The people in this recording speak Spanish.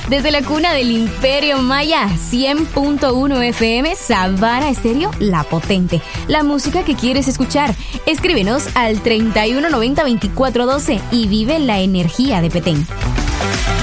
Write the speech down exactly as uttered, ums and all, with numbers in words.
Desde la cuna del Imperio Maya, cien punto uno F M, Savana Estéreo, La Potente. La música que quieres escuchar. Escríbenos al treinta y uno noventa veinticuatro doce y vive la energía de Petén.